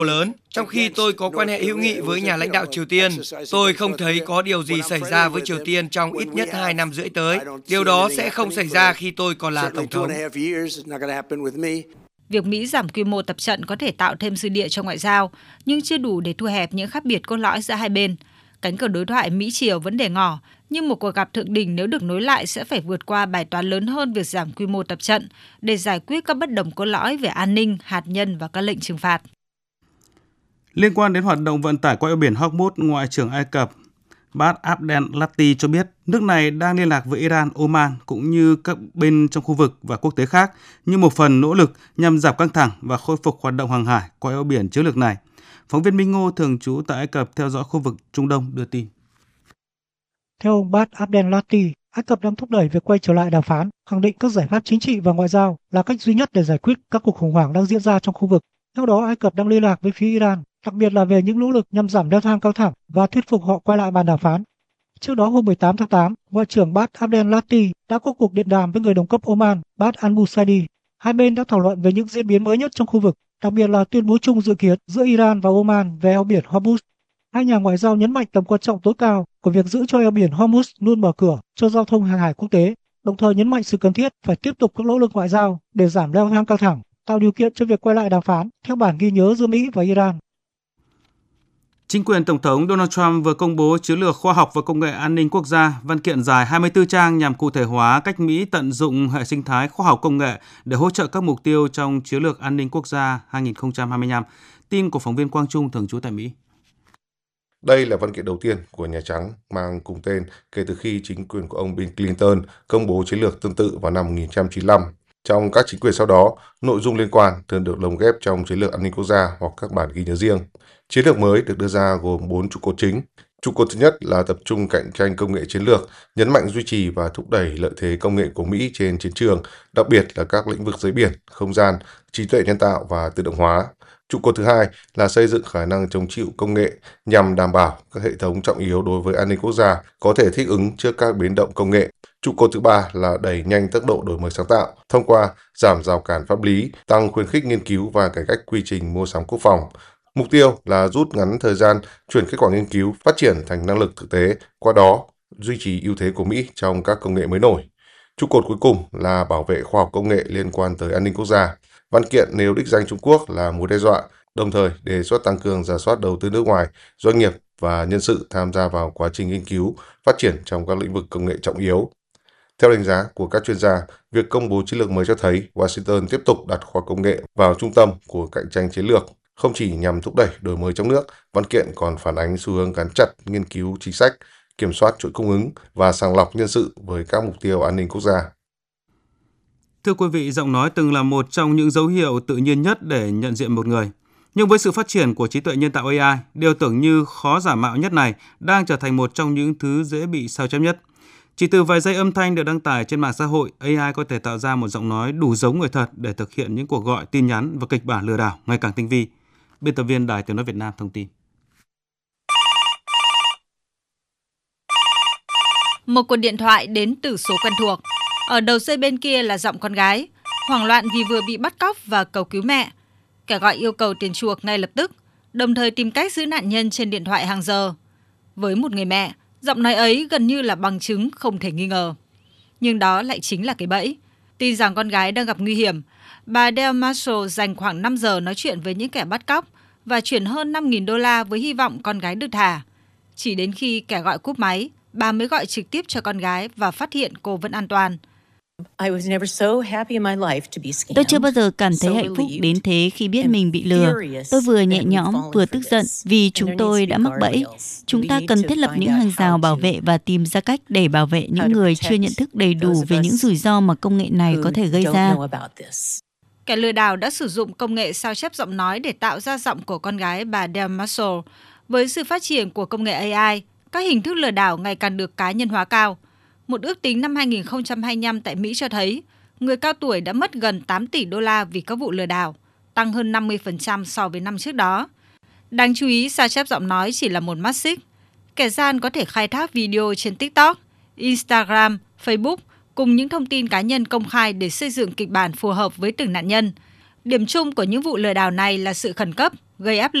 lớn. Trong khi tôi có quan hệ hữu nghị với nhà lãnh đạo Triều Tiên, tôi không thấy có điều gì xảy ra với Triều Tiên trong ít nhất 2 năm rưỡi tới. Điều đó sẽ không xảy ra khi tôi còn là Tổng thống. Việc Mỹ giảm quy mô tập trận có thể tạo thêm dư địa cho ngoại giao, nhưng chưa đủ để thu hẹp những khác biệt cốt lõi giữa hai bên. Cánh cửa đối thoại Mỹ-Triều vẫn để ngỏ, nhưng một cuộc gặp thượng đỉnh nếu được nối lại sẽ phải vượt qua bài toán lớn hơn việc giảm quy mô tập trận để giải quyết các bất đồng cốt lõi về an ninh, hạt nhân và các lệnh trừng phạt. Liên quan đến hoạt động vận tải qua eo biển Hormuz, Ngoại trưởng Ai Cập Bad Abdel Lati cho biết nước này đang liên lạc với Iran, Oman cũng như các bên trong khu vực và quốc tế khác như một phần nỗ lực nhằm giảm căng thẳng và khôi phục hoạt động hàng hải qua eo biển chiến lược này. Phóng viên Minh Ngô thường trú tại Ai Cập theo dõi khu vực Trung Đông đưa tin. Theo ông Bad Abdel Lati, Ai Cập đang thúc đẩy việc quay trở lại đàm phán, khẳng định các giải pháp chính trị và ngoại giao là cách duy nhất để giải quyết các cuộc khủng hoảng đang diễn ra trong khu vực. Theo đó, Ai Cập đang liên lạc với phía Iran, đặc biệt là về những nỗ lực nhằm giảm leo thang căng thẳng và thuyết phục họ quay lại bàn đàm phán. Trước đó hôm 18 tháng 8, Ngoại trưởng Bad Abdel Lati đã có cuộc điện đàm với người đồng cấp Oman Bad al-Busaidi. Hai bên đã thảo luận về những diễn biến mới nhất trong khu vực, đặc biệt là tuyên bố chung dự kiến giữa Iran và Oman về eo biển Hormuz. Hai nhà ngoại giao nhấn mạnh tầm quan trọng tối cao của việc giữ cho eo biển Hormuz luôn mở cửa cho giao thông hàng hải quốc tế, đồng thời nhấn mạnh sự cần thiết phải tiếp tục các nỗ lực ngoại giao để giảm leo thang căng thẳng, tạo điều kiện cho việc quay lại đàm phán theo bản ghi nhớ giữa Mỹ và Iran. Chính quyền Tổng thống Donald Trump vừa công bố chiến lược khoa học và công nghệ an ninh quốc gia, văn kiện dài 24 trang nhằm cụ thể hóa cách Mỹ tận dụng hệ sinh thái khoa học công nghệ để hỗ trợ các mục tiêu trong chiến lược an ninh quốc gia 2025. Tin của phóng viên Quang Trung thường trú tại Mỹ. Đây là văn kiện đầu tiên của Nhà Trắng mang cùng tên kể từ khi chính quyền của ông Bill Clinton công bố chiến lược tương tự vào năm 1995. Trong các chính quyền sau đó, nội dung liên quan thường được lồng ghép trong chiến lược an ninh quốc gia hoặc các bản ghi nhớ riêng. Chiến lược mới được đưa ra gồm 4 trụ cột chính. Trụ cột thứ nhất là tập trung cạnh tranh công nghệ chiến lược, nhấn mạnh duy trì và thúc đẩy lợi thế công nghệ của Mỹ trên chiến trường, đặc biệt là các lĩnh vực dưới biển, không gian, trí tuệ nhân tạo và tự động hóa. Trụ cột thứ hai là xây dựng khả năng chống chịu công nghệ nhằm đảm bảo các hệ thống trọng yếu đối với an ninh quốc gia có thể thích ứng trước các biến động công nghệ. Trụ cột thứ ba là đẩy nhanh tốc độ đổi mới sáng tạo thông qua giảm rào cản pháp lý, tăng khuyến khích nghiên cứu và cải cách quy trình mua sắm quốc phòng. Mục tiêu là rút ngắn thời gian chuyển kết quả nghiên cứu phát triển thành năng lực thực tế, qua đó duy trì ưu thế của Mỹ trong các công nghệ mới nổi. Trụ cột cuối cùng là bảo vệ khoa học công nghệ liên quan tới an ninh quốc gia. Văn kiện nêu đích danh Trung Quốc là mối đe dọa, đồng thời đề xuất tăng cường rà soát đầu tư nước ngoài, doanh nghiệp và nhân sự tham gia vào quá trình nghiên cứu, phát triển trong các lĩnh vực công nghệ trọng yếu. Theo đánh giá của các chuyên gia, việc công bố chiến lược mới cho thấy Washington tiếp tục đặt khoa học công nghệ vào trung tâm của cạnh tranh chiến lược. Không chỉ nhằm thúc đẩy đổi mới trong nước, văn kiện còn phản ánh xu hướng gắn chặt nghiên cứu chính sách, kiểm soát chuỗi cung ứng và sàng lọc nhân sự với các mục tiêu an ninh quốc gia. Thưa quý vị, giọng nói từng là một trong những dấu hiệu tự nhiên nhất để nhận diện một người. Nhưng với sự phát triển của trí tuệ nhân tạo AI, điều tưởng như khó giả mạo nhất này đang trở thành một trong những thứ dễ bị sao chép nhất. Chỉ từ vài giây âm thanh được đăng tải trên mạng xã hội, AI có thể tạo ra một giọng nói đủ giống người thật để thực hiện những cuộc gọi, tin nhắn và kịch bản lừa đảo ngày càng tinh vi. Biên tập viên Đài Tiếng nói Việt Nam thông tin. Một cuộc điện thoại đến từ số quen thuộc. Ở đầu dây bên kia là giọng con gái, hoảng loạn vì vừa bị bắt cóc và cầu cứu mẹ. Kẻ gọi yêu cầu tiền chuộc ngay lập tức, đồng thời tìm cách giữ nạn nhân trên điện thoại hàng giờ. Với một người mẹ, giọng nói ấy gần như là bằng chứng không thể nghi ngờ. Nhưng đó lại chính là cái bẫy. Tin rằng con gái đang gặp nguy hiểm, bà Del Marshall dành khoảng 5 giờ nói chuyện với những kẻ bắt cóc và chuyển hơn 5.000 đô la với hy vọng con gái được thả. Chỉ đến khi kẻ gọi cúp máy, bà mới gọi trực tiếp cho con gái và phát hiện cô vẫn an toàn. Tôi chưa bao giờ cảm thấy hạnh phúc đến thế khi biết mình bị lừa. Tôi vừa nhẹ nhõm, vừa tức giận vì chúng tôi đã mắc bẫy. Chúng ta cần thiết lập những hàng rào bảo vệ và tìm ra cách để bảo vệ những người chưa nhận thức đầy đủ về những rủi ro mà công nghệ này có thể gây ra. Kẻ lừa đảo đã sử dụng công nghệ sao chép giọng nói để tạo ra giọng của con gái bà Del Marshall. Với sự phát triển của công nghệ AI, các hình thức lừa đảo ngày càng được cá nhân hóa cao. Một ước tính năm 2025 tại Mỹ cho thấy, người cao tuổi đã mất gần 8 tỷ đô la vì các vụ lừa đảo, tăng hơn 50% so với năm trước đó. Đáng chú ý, sao chép giọng nói chỉ là một mắt xích. Kẻ gian có thể khai thác video trên TikTok, Instagram, Facebook cùng những thông tin cá nhân công khai để xây dựng kịch bản phù hợp với từng nạn nhân. Điểm chung của những vụ lừa đảo này là sự khẩn cấp, gây áp lực